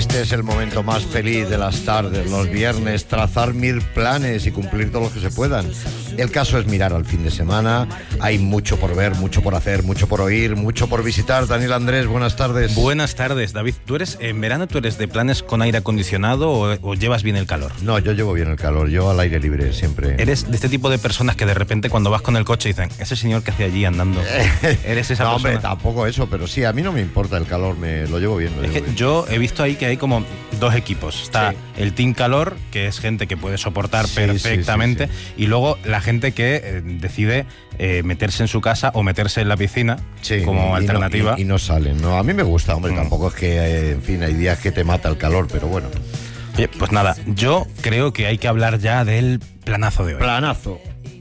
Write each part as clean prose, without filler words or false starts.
Este es el momento más feliz de las tardes, los viernes, trazar 1000 planes y cumplir todos los que se puedan. El caso es mirar al fin de semana. Hay mucho por ver, mucho por hacer, mucho por oír, mucho por visitar. Daniel Andrés, buenas tardes. Buenas tardes, David. ¿En verano tú eres de planes con aire acondicionado o llevas bien el calor? No, yo llevo bien el calor, yo al aire libre siempre. ¿Eres de este tipo de personas que de repente cuando vas con el coche dicen, ese señor que hace allí andando? ¿Eres esa persona? No, hombre, tampoco eso, pero sí, a mí no me importa el calor, me lo llevo bien. Yo he visto ahí que hay como dos equipos. Está el Team Calor, que es gente que puede soportar perfectamente, y luego la gente que decide meterse en su casa o meterse en la piscina como alternativa. Y no salen, ¿no? A mí me gusta, hombre, tampoco es que, en fin, hay días que te mata el calor, pero bueno. Oye, pues nada, yo creo que hay que hablar ya del planazo de hoy. Planazo.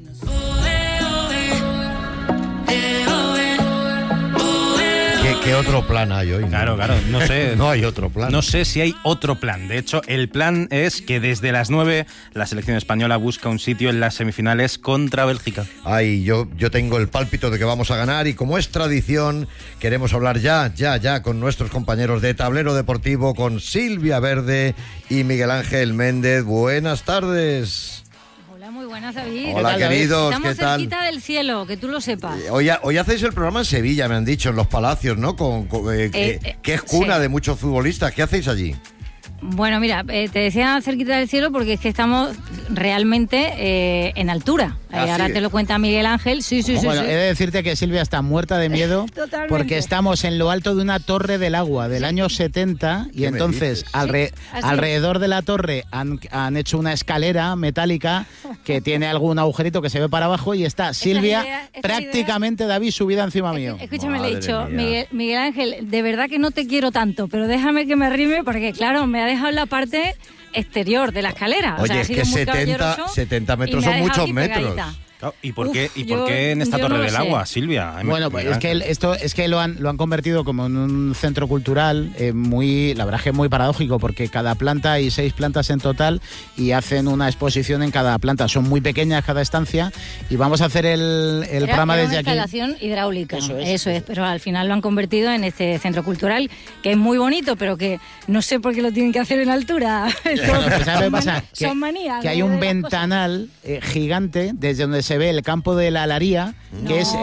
¿Qué otro plan hay hoy? Claro, no sé. No hay otro plan. No sé si hay otro plan. De hecho, el plan es que desde las 9 la selección española busca un sitio en las semifinales contra Bélgica. Ay, yo tengo el pálpito de que vamos a ganar y como es tradición, queremos hablar ya con nuestros compañeros de Tablero Deportivo, con Silvia Verde y Miguel Ángel Méndez. Buenas tardes. Muy buenas, David. Hola, queridos, Estamos ¿qué tal? cerquita del cielo, que tú lo sepas. Hoy hacéis el programa en Sevilla, me han dicho, en Los Palacios, ¿no? Que es cuna de muchos futbolistas. ¿Qué hacéis allí? Bueno, mira, te decía cerquita del cielo porque es que estamos realmente en altura. Ahora te lo cuenta Miguel Ángel. Sí. Bueno, he de decirte que Silvia está muerta de miedo porque estamos en lo alto de una torre del agua del año 70 y entonces alrededor de la torre han hecho una escalera metálica que tiene algún agujerito que se ve para abajo y está Silvia prácticamente, David, subida encima mío. Escúchame, le he dicho, Miguel Ángel, de verdad que no te quiero tanto, pero déjame que me arrime porque, claro, me ha dejado la parte exterior de la escalera. Oye, es que 70 metros son muchos metros. ¿Y por qué en esta torre del agua, Silvia? Bueno, pues es que lo han convertido como en un centro cultural la verdad que es muy paradójico porque cada planta hay 6 plantas en total y hacen una exposición en cada planta. Son muy pequeñas cada estancia y vamos a hacer el programa desde aquí. Era una instalación hidráulica, eso es, pero al final lo han convertido en este centro cultural que es muy bonito, pero que no sé por qué lo tienen que hacer en altura. Bueno, pues ¿sabes qué pasa? Son manías. Que hay un ventanal gigante desde donde se ve el campo de la Alaría, que es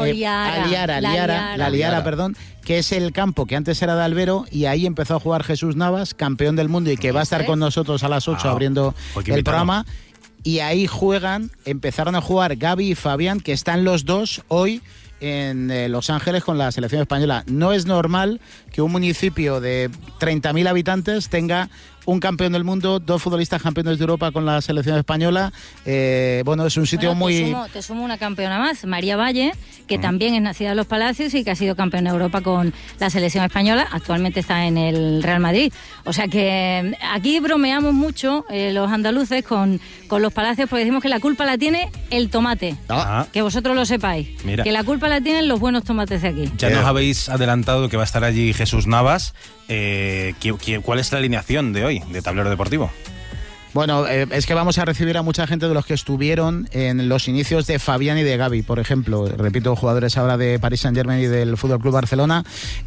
la Liara, que es el campo que antes era de Albero y ahí empezó a jugar Jesús Navas, campeón del mundo y que va a estar con nosotros a las 8 abriendo el programa. Y ahí empezaron a jugar Gaby y Fabián, que están los dos hoy en Los Ángeles con la selección española. No es normal que un municipio de 30.000 habitantes tenga un campeón del mundo, 2 futbolistas campeones de Europa con la selección española. Es un sitio muy... Te sumo una campeona más, María Valle, que también es nacida en Los Palacios y que ha sido campeona de Europa con la selección española. Actualmente está en el Real Madrid. O sea que aquí bromeamos mucho los andaluces con Los Palacios porque decimos que la culpa la tiene el tomate. Que vosotros lo sepáis. Mira. Que la culpa la tienen los buenos tomates de aquí. Ya nos habéis adelantado que va a estar allí Jesús Navas. ¿Cuál es la alineación de hoy de Tablero Deportivo? Bueno, es que vamos a recibir a mucha gente de los que estuvieron en los inicios de Fabián y de Gaby, por ejemplo. Repito, jugadores ahora de Paris Saint-Germain y del Fútbol Club Barcelona.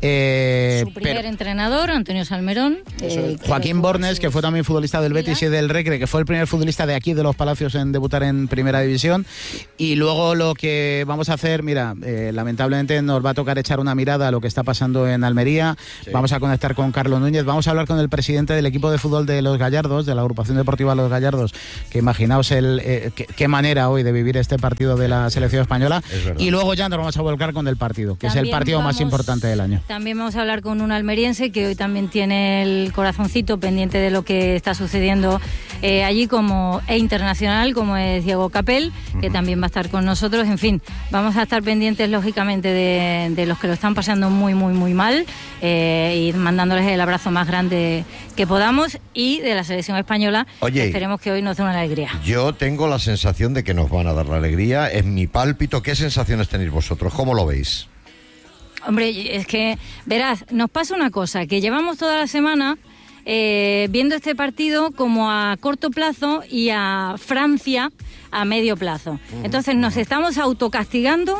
Su primer entrenador, Antonio Salmerón. Joaquín Bornes, que fue también futbolista del Betis y del Recre, que fue el primer futbolista de aquí, de Los Palacios, en debutar en Primera División. Y luego lo que vamos a hacer, lamentablemente nos va a tocar echar una mirada a lo que está pasando en Almería. Sí. Vamos a conectar con Carlos Núñez. Vamos a hablar con el presidente del equipo de fútbol de Los Gallardos, de la agrupación deportiva Los Gallardos, que imaginaos qué manera hoy de vivir este partido de la selección española. Y luego ya nos vamos a volcar con el partido, que también es el partido más importante del año. También vamos a hablar con un almeriense que hoy también tiene el corazoncito pendiente de lo que está sucediendo allí internacional, como es Diego Capel, que también va a estar con nosotros. En fin, vamos a estar pendientes lógicamente de los que lo están pasando muy, muy, muy mal y mandándoles el abrazo más grande que podamos, y de la selección española. Oye, esperemos que hoy nos dé una alegría. Yo tengo la sensación de que nos van a dar la alegría, es mi pálpito. ¿Qué sensaciones tenéis vosotros? ¿Cómo lo veis? Hombre, es que, verás, nos pasa una cosa, que llevamos toda la semana viendo este partido como a corto plazo y a Francia a medio plazo. Entonces nos estamos autocastigando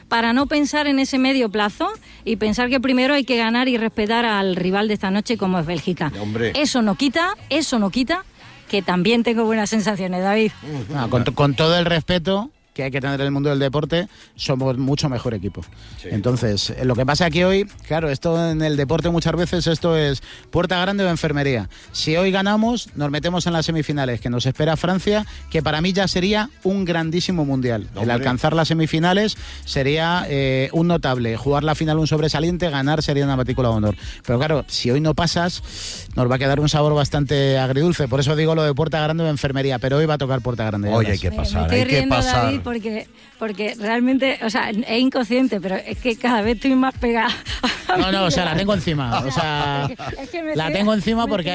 para no pensar en ese medio plazo y pensar que primero hay que ganar y respetar al rival de esta noche como es Bélgica. Hombre. Eso no quita que también tengo buenas sensaciones, David. Con todo el respeto que hay que tener en el mundo del deporte, somos mucho mejor equipo. Sí. Entonces, lo que pasa aquí hoy, claro, esto en el deporte muchas veces esto es puerta grande o enfermería. Si hoy ganamos, nos metemos en las semifinales, que nos espera Francia, que para mí ya sería un grandísimo mundial. El alcanzar las semifinales sería un notable. Jugar la final un sobresaliente, ganar sería una matrícula de honor. Pero claro, si hoy no pasas, nos va a quedar un sabor bastante agridulce. Por eso digo lo de puerta grande o enfermería, pero hoy va a tocar puerta grande. Hoy hay que pasar, hay que pasar. David, porque realmente, o sea, es inconsciente, pero es que cada vez estoy más pegada. No, o sea, la tengo encima. O sea, la tengo encima porque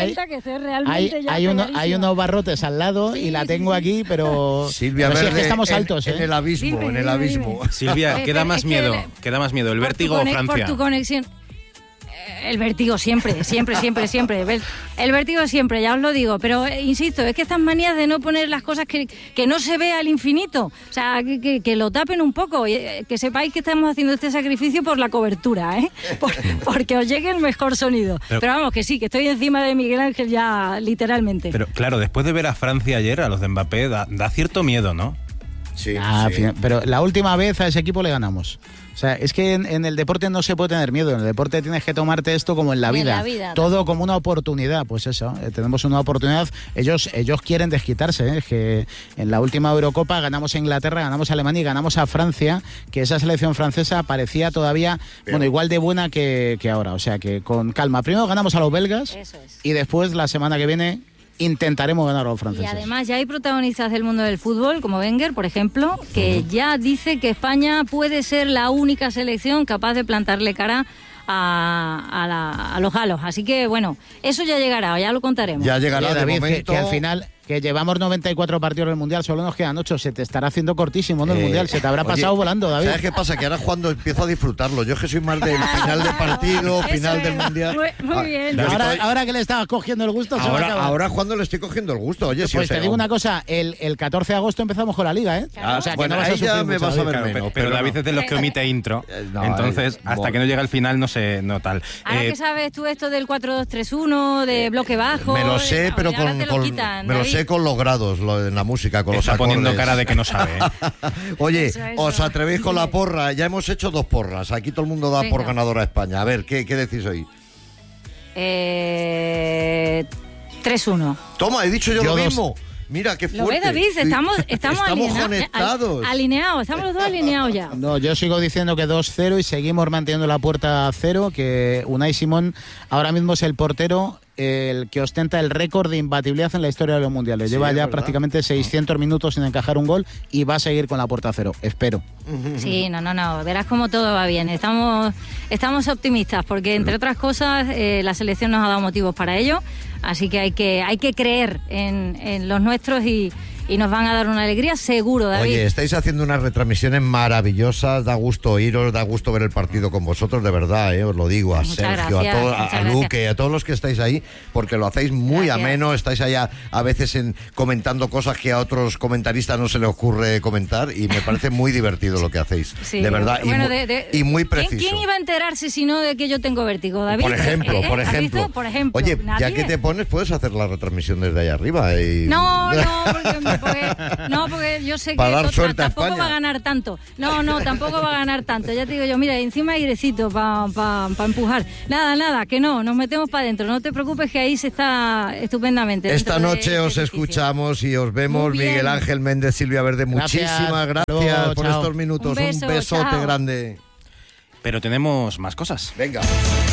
hay unos barrotes al lado y la tengo aquí, pero Silvia, pero Verde, es que estamos altos, en el abismo. Silvia, ¿qué da más miedo? ¿El vértigo o Francia? Por tu conexión. El vértigo siempre. El vértigo siempre, ya os lo digo. Pero insisto, es que estas manías de no poner las cosas que no se vea al infinito, o sea, que lo tapen un poco, que sepáis que estamos haciendo este sacrificio por la cobertura, porque os llegue el mejor sonido. Pero vamos, que sí, que estoy encima de Miguel Ángel ya, literalmente. Pero claro, después de ver a Francia ayer, a los de Mbappé, da cierto miedo, ¿no? Sí. Pero la última vez a ese equipo le ganamos. O sea, es que en el deporte no se puede tener miedo. En el deporte tienes que tomarte esto como en la vida. Todo como una oportunidad. Pues eso, tenemos una oportunidad. Ellos quieren desquitarse. Que en la última Eurocopa ganamos a Inglaterra, ganamos a Alemania y ganamos a Francia, que esa selección francesa parecía todavía igual de buena que ahora. O sea, que con calma. Primero ganamos a los belgas y después la semana que viene intentaremos ganar a los franceses. Y además ya hay protagonistas del mundo del fútbol, como Wenger, por ejemplo, que ya dice que España puede ser la única selección capaz de plantarle cara a los galos. Así que, bueno, eso ya llegará, ya lo contaremos. Ya llegará, David, de momento... que al final... Que llevamos 94 partidos en el Mundial, solo nos quedan 8. Se te estará haciendo cortísimo, ¿no? El Mundial, se te habrá pasado volando, David. ¿Sabes qué pasa? Que ahora cuando empiezo a disfrutarlo, yo es que soy más del final del partido, final del Mundial. Muy bien. Ahora que le estabas cogiendo el gusto, ahora es cuando le estoy cogiendo el gusto. Oye, pues te digo una cosa, el 14 de agosto empezamos con la Liga, ¿eh? Claro. O sea, que bueno, no vas a ya me vas a ver menos. menos. Pero David es de los que omite intro, entonces hasta que no llega el final no sé, no tal. Ahora que sabes tú esto del 4-2-3-1, de bloque bajo... Me lo sé, pero me lo sé con los grados. En la música, con los acordes. Está poniendo cara de que no sabe. Oye, eso. ¿os atrevéis con la porra? Ya hemos hecho 2 porras. Aquí todo el mundo da por ganadora a España. A ver, ¿qué decís hoy? 3-1. Toma, he dicho yo lo mismo. Mira, qué fuerte. ¿Lo ves, David? Estamos conectados. Alineados, estamos los dos alineados ya. No, yo sigo diciendo que 2-0 y seguimos manteniendo la puerta a 0, que Unai Simón ahora mismo es el portero el que ostenta el récord de imbatibilidad en la historia de los mundiales. Lleva ya prácticamente 600 minutos sin encajar un gol y va a seguir con la puerta a 0, espero. Sí, no, verás cómo todo va bien. Estamos optimistas porque, entre otras cosas, la selección nos ha dado motivos para ello, así que hay que creer en los nuestros y nos van a dar una alegría seguro, David. Oye, estáis haciendo unas retransmisiones maravillosas, da gusto oíros, da gusto ver el partido con vosotros, de verdad, os lo digo, a Sergio, a Luque, a todos los que estáis ahí, porque lo hacéis muy ameno, estáis allá a veces comentando cosas que a otros comentaristas no se les ocurre comentar y me parece muy divertido lo que hacéis, de verdad, bueno, y muy preciso. ¿Quién iba a enterarse si no de que yo tengo vértigo, David? Por ejemplo. Oye, ¿nadie? Ya que te pones, puedes hacer la retransmisión desde allá arriba. No, porque yo sé que tampoco va a ganar tanto. No, tampoco va a ganar tanto. Ya te digo yo, mira, encima airecito para empujar. Nada, que no, nos metemos para adentro. No te preocupes que ahí se está estupendamente. Esta noche os escuchamos y os vemos. Miguel Ángel Méndez, Silvia Verde, muchísimas gracias por estos minutos. Un besote grande. Pero tenemos más cosas. Venga.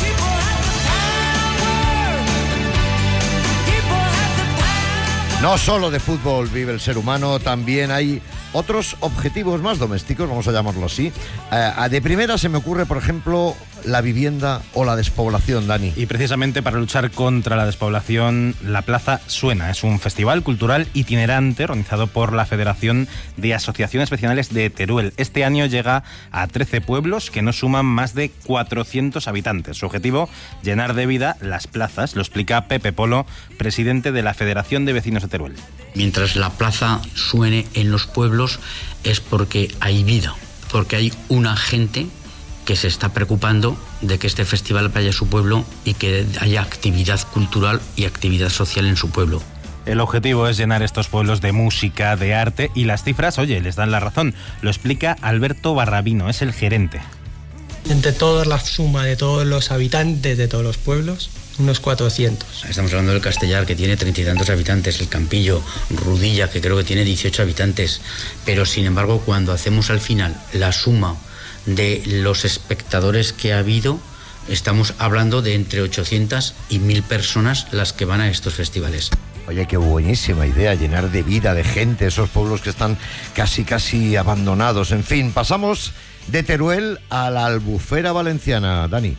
No solo de fútbol vive el ser humano, también hay otros objetivos más domésticos, vamos a llamarlo así. De primera se me ocurre, por ejemplo, la vivienda o la despoblación, Dani. Y precisamente para luchar contra la despoblación, la Plaza Suena es un festival cultural itinerante organizado por la Federación de Asociaciones Vecinales de Teruel. Este año llega a 13 pueblos que no suman más de 400 habitantes. Su objetivo, llenar de vida las plazas, lo explica Pepe Polo, presidente de la Federación de Vecinos de Teruel. Mientras la plaza suene en los pueblos es porque hay vida. porque hay una gente que se está preocupando de que este festival vaya a su pueblo y que haya actividad cultural y actividad social en su pueblo. El objetivo es llenar estos pueblos de música, de arte, y las cifras, oye, les dan la razón. Lo explica Alberto Barrabino, es el gerente. Entre toda la suma de todos los habitantes de todos los pueblos, unos 400. Estamos hablando del Castellar, que tiene 30 y tantos habitantes, el Campillo, Rudilla, que creo que tiene 18 habitantes, pero sin embargo, cuando hacemos al final la suma de los espectadores que ha habido, estamos hablando de entre 800 y 1000 personas las que van a estos festivales. Oye, qué buenísima idea, llenar de vida, de gente, esos pueblos que están casi abandonados. En fin, pasamos de Teruel a la Albufera valenciana. Dani.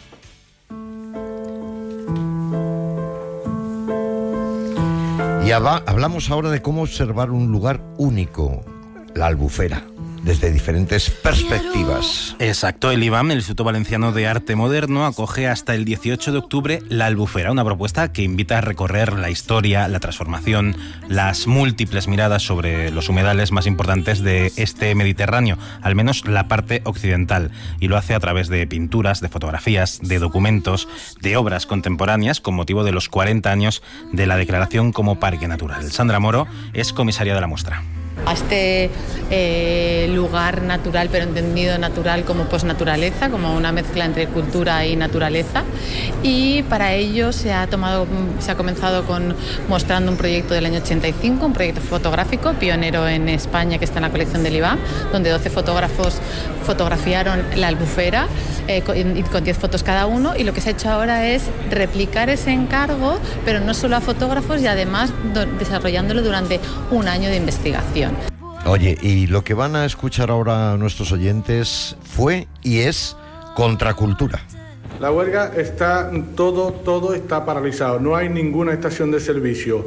Y hablamos ahora de cómo observar un lugar único, la Albufera, desde diferentes perspectivas. Exacto, el IVAM, el Instituto Valenciano de Arte Moderno, acoge hasta el 18 de octubre la Albufera, una propuesta que invita a recorrer la historia, la transformación, las múltiples miradas sobre los humedales más importantes de este Mediterráneo, al menos la parte occidental, y lo hace a través de pinturas, de fotografías, de documentos, de obras contemporáneas con motivo de los 40 años de la declaración como Parque Natural. Sandra Moro es comisaria de la muestra. A este lugar natural, pero entendido natural como posnaturaleza, como una mezcla entre cultura y naturaleza, y para ello se ha comenzado mostrando un proyecto del año 85, un proyecto fotográfico pionero en España que está en la colección del IVAM, donde 12 fotógrafos fotografiaron la Albufera con 10 fotos cada uno, y lo que se ha hecho ahora es replicar ese encargo, pero no solo a fotógrafos, y además desarrollándolo durante un año de investigación. Oye, y lo que van a escuchar ahora nuestros oyentes fue y es contracultura. La huelga está, todo está paralizado, no hay ninguna estación de servicio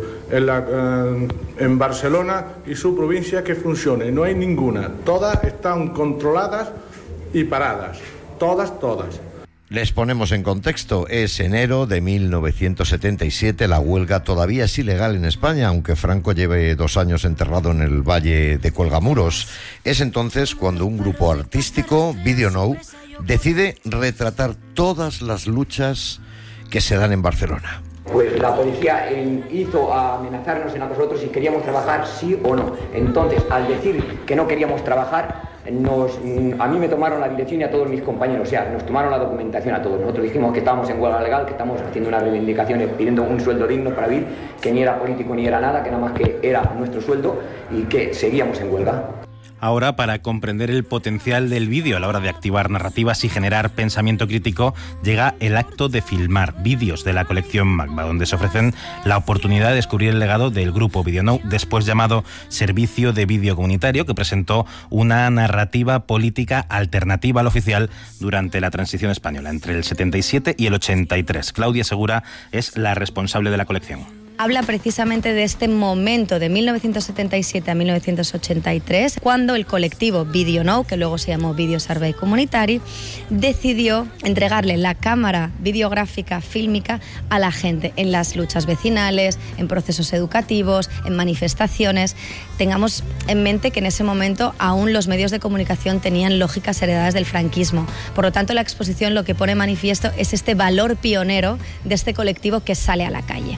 en Barcelona y su provincia que funcione, no hay ninguna, todas están controladas y paradas, todas. Les ponemos en contexto, es enero de 1977, la huelga todavía es ilegal en España, aunque Franco lleve 2 años enterrado en el Valle de Cuelgamuros. Es entonces cuando un grupo artístico, Video Now, decide retratar todas las luchas que se dan en Barcelona. Pues la policía hizo amenazarnos a nosotros si queríamos trabajar sí o no. Entonces, al decir que no queríamos trabajar, a mí me tomaron la dirección y a todos mis compañeros, o sea, nos tomaron la documentación a todos. Nosotros dijimos que estábamos en huelga legal, que estamos haciendo unas reivindicaciones, pidiendo un sueldo digno para vivir, que ni era político ni era nada, que nada más que era nuestro sueldo y que seguíamos en huelga. Ahora, para comprender el potencial del vídeo a la hora de activar narrativas y generar pensamiento crítico, llega el acto de filmar vídeos de la colección Magma, donde se ofrecen la oportunidad de descubrir el legado del grupo Video Now, después llamado Servicio de Vídeo Comunitario, que presentó una narrativa política alternativa al oficial durante la transición española, entre el 77 y el 83. Claudia Segura es la responsable de la colección. Habla precisamente de este momento de 1977 a 1983, cuando el colectivo Video Now, que luego se llamó Video Servei Comunitari, decidió entregarle la cámara videográfica, fílmica, a la gente en las luchas vecinales, en procesos educativos, en manifestaciones. Tengamos en mente que en ese momento aún los medios de comunicación tenían lógicas heredadas del franquismo. Por lo tanto, la exposición lo que pone manifiesto es este valor pionero de este colectivo que sale a la calle.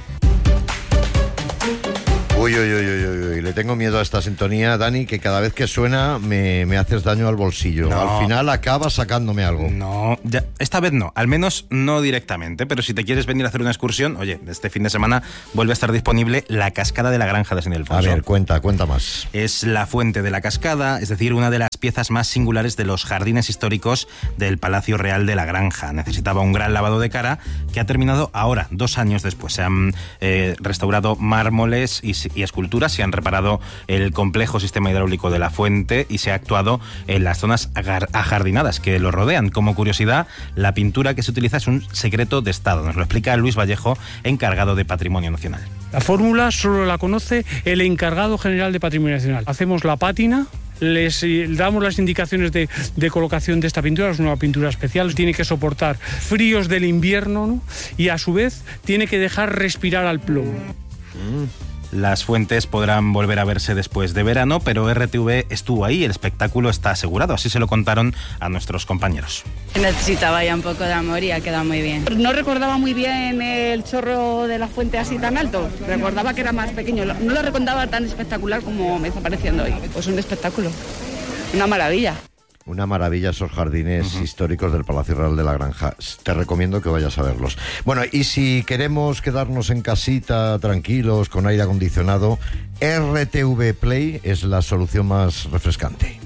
Uy, le tengo miedo a esta sintonía, Dani, que cada vez que suena me haces daño al bolsillo. No. Al final acabas sacándome algo. No, ya, esta vez no, al menos no directamente, pero si te quieres venir a hacer una excursión, oye, este fin de semana vuelve a estar disponible la cascada de la Granja de San Ildefonso. A ver, cuenta más. Es la fuente de la cascada, es decir, una de las piezas más singulares de los jardines históricos del Palacio Real de la Granja. Necesitaba un gran lavado de cara que ha terminado ahora, 2 años después. Se han restaurado mármoles y esculturas, se han reparado el complejo sistema hidráulico de la fuente y se ha actuado en las zonas ajardinadas que lo rodean. Como curiosidad, la pintura que se utiliza es un secreto de Estado. Nos lo explica Luis Vallejo, encargado de Patrimonio Nacional. La fórmula solo la conoce el encargado general de Patrimonio Nacional. Hacemos la pátina, les damos las indicaciones de colocación de esta pintura. Es una pintura especial, tiene que soportar fríos del invierno, ¿no? Y a su vez tiene que dejar respirar al plomo. las fuentes podrán volver a verse después de verano, pero RTV estuvo ahí, el espectáculo está asegurado, así se lo contaron a nuestros compañeros. Necesitaba ya un poco de amor y ha quedado muy bien. No recordaba muy bien el chorro de la fuente así tan alto, recordaba que era más pequeño, no lo recordaba tan espectacular como me está pareciendo hoy. Pues un espectáculo, una maravilla. Una maravilla esos jardines históricos del Palacio Real de la Granja. Te recomiendo que vayas a verlos. Bueno, y si queremos quedarnos en casita, tranquilos, con aire acondicionado, RTV Play es la solución más refrescante.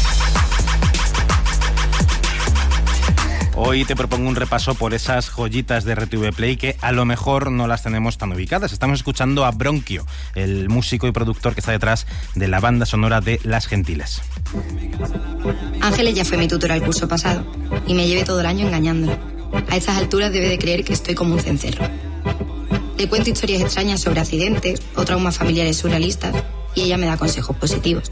Hoy te propongo un repaso por esas joyitas de RTV Play que a lo mejor no las tenemos tan ubicadas. Estamos escuchando a Bronquio, el músico y productor que está detrás de la banda sonora de Las Gentiles. Ángeles ya fue mi tutora el curso pasado y me llevé todo el año engañándola. A estas alturas debe de creer que estoy como un cencerro. Le cuento historias extrañas sobre accidentes o traumas familiares surrealistas y ella me da consejos positivos.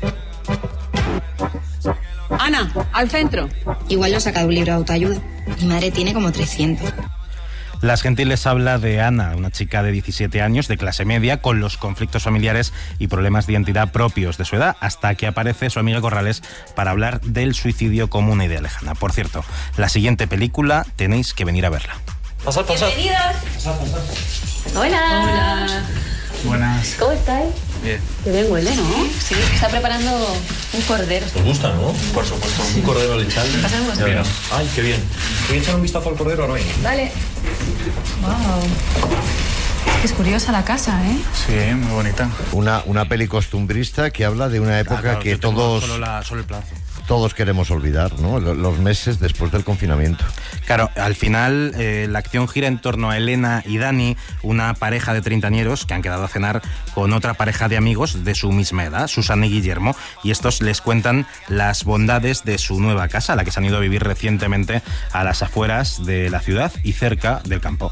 Ana, al centro. Igual lo saca de un libro de autoayuda. Mi madre tiene como 300. Las Gentiles habla de Ana, una chica de 17 años, de clase media, con los conflictos familiares y problemas de identidad propios de su edad, hasta que aparece su amiga Corrales para hablar del suicidio como una idea lejana. Por cierto, la siguiente película tenéis que venir a verla. Pasad. Bienvenidos. Pasad. Hola. Hola. Buenas. ¿Cómo estáis? Bien. Qué bien huele, ¿no? Sí, está preparando un cordero. ¿Os gusta, no? Por supuesto. Sí. Un cordero lechal. Pasamos. Ay, qué bien. Voy a echar un vistazo al cordero ahora mismo. Vale. Wow. Es curiosa la casa, ¿eh? Sí, muy bonita. Una peli costumbrista que habla de una época que todos... Solo el plazo. Todos queremos olvidar, ¿no? Los meses después del confinamiento. Claro, al final la acción gira en torno a Elena y Dani, una pareja de treintañeros que han quedado a cenar con otra pareja de amigos de su misma edad, Susana y Guillermo, y estos les cuentan las bondades de su nueva casa, a la que se han ido a vivir recientemente a las afueras de la ciudad y cerca del campo.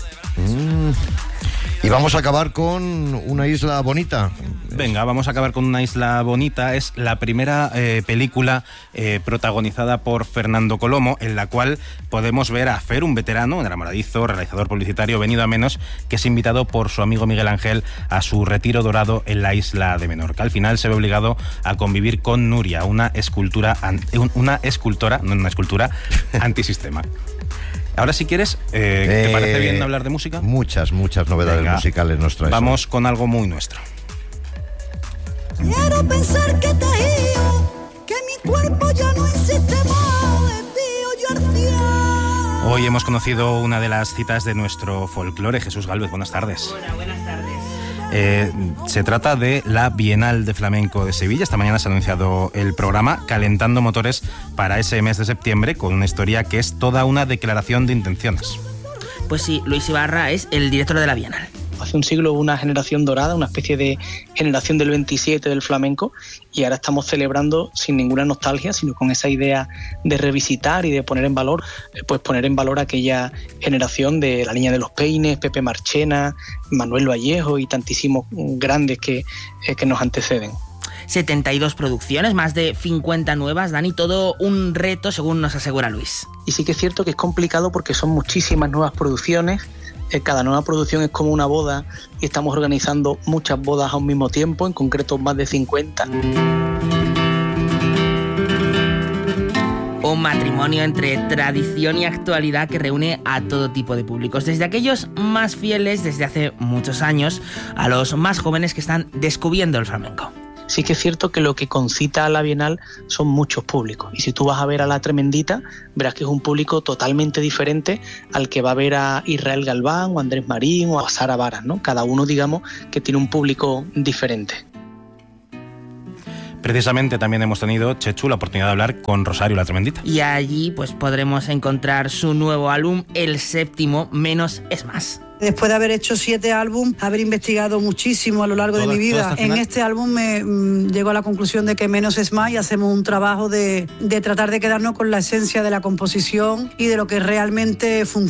Y vamos a acabar con una isla bonita. Venga, vamos a acabar con una isla bonita. Es la primera película protagonizada por Fernando Colomo, en la cual podemos ver a Fer, un veterano, un enamoradizo, realizador publicitario, venido a menos, que es invitado por su amigo Miguel Ángel a su retiro dorado en la isla de Menorca. Al final se ve obligado a convivir con Nuria, una escultora antisistema. Ahora, si quieres, ¿te parece bien hablar de música? Muchas novedades musicales nos traes. Vamos con algo muy nuestro. Quiero pensar que te he ido, que mi cuerpo ya no existe más, Hoy hemos conocido una de las citas de nuestro folclore. Jesús Gálvez, buenas tardes. Hola, buenas tardes. Se trata de la Bienal de Flamenco de Sevilla. Esta mañana se ha anunciado el programa calentando motores para ese mes de septiembre, con una historia que es toda una declaración de intenciones. Pues sí, Luis Ibarra es el director de la Bienal. Hace un siglo hubo una generación dorada, una especie de generación del 27 del flamenco, y ahora estamos celebrando sin ninguna nostalgia, sino con esa idea de revisitar y de poner en valor, aquella generación de la Niña de los Peines, Pepe Marchena, Manuel Vallejo y tantísimos grandes que nos anteceden. 72 producciones, más de 50 nuevas, Dani, todo un reto según nos asegura Luis. Y sí que es cierto que es complicado porque son muchísimas nuevas producciones. Cada nueva producción es como una boda y estamos organizando muchas bodas a un mismo tiempo, en concreto más de 50. Un matrimonio entre tradición y actualidad que reúne a todo tipo de públicos, desde aquellos más fieles desde hace muchos años a los más jóvenes que están descubriendo el flamenco. Sí que es cierto que lo que concita a la Bienal son muchos públicos, y si tú vas a ver a La Tremendita verás que es un público totalmente diferente al que va a ver a Israel Galván o a Andrés Marín o a Sara Varas, ¿no? Cada uno, digamos, que tiene un público diferente. Precisamente también hemos tenido, Chechu, la oportunidad de hablar con Rosario La Tremendita. Y allí pues podremos encontrar su nuevo álbum, el séptimo, Menos es Más. Después de haber hecho 7 álbumes, haber investigado muchísimo a lo largo de mi vida, en este álbum me llego a la conclusión de que menos es más, y hacemos un trabajo de tratar de quedarnos con la esencia de la composición y de lo que realmente funciona